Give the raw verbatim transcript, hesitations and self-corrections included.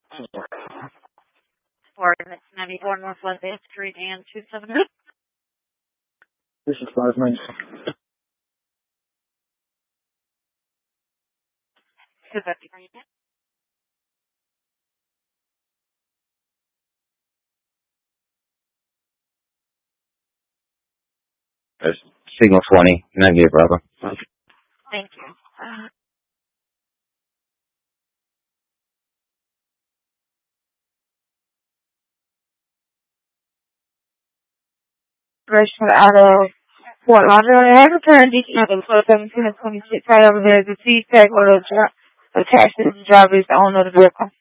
Or ninety-four Northwest eighth Street and two seven eight. This is five nine. two fifty-three. There's signal twenty, negative, brother. Thank you. Uh, Restaurant out of Fort Lauderdale. I have returned D C number twelve seventeen and twenty-six right over there. The C tag or the attached to the driver is the owner of the vehicle.